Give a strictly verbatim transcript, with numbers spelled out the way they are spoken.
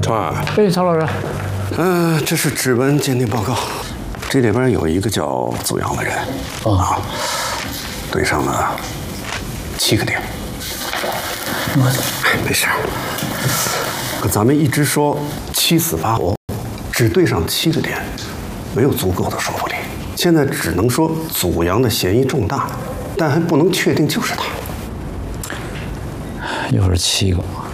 川。 哎，曹老师。 嗯、呃，这是指纹鉴定报告，这里边有一个叫祖阳的人， 哦、 啊，对上了七个点。 我， 哎，没事。可咱们一直说七死八活，只对上七个点，没有足够的说服力。现在只能说祖阳的嫌疑重大，但还不能确定就是他。 又是七个。